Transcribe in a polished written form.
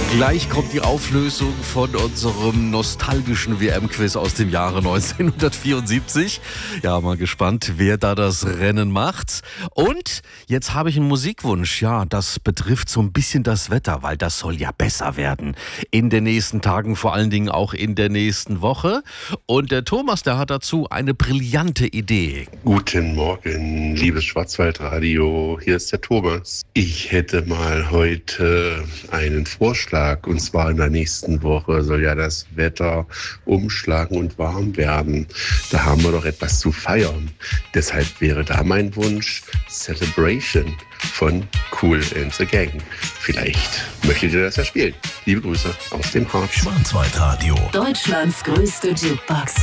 Gleich kommt die Auflösung von unserem nostalgischen WM-Quiz aus dem Jahre 1974. Ja, mal gespannt, wer da das Rennen macht. Und jetzt habe ich einen Musikwunsch. Ja, das betrifft so ein bisschen das Wetter, weil das soll ja besser werden. In den nächsten Tagen, vor allen Dingen auch in der nächsten Woche. Und der Thomas, der hat dazu eine brillante Idee. Guten Morgen, liebes Schwarzwaldradio. Hier ist der Thomas. Ich hätte mal heute einen Vorschlag. Und zwar in der nächsten Woche soll ja das Wetter umschlagen und warm werden. Da haben wir doch etwas zu feiern. Deshalb wäre da mein Wunsch Celebration von Kool and the Gang. Vielleicht möchtet ihr das ja spielen. Liebe Grüße aus dem Harz. Schwarzwaldradio. Deutschlands größte Jukebox.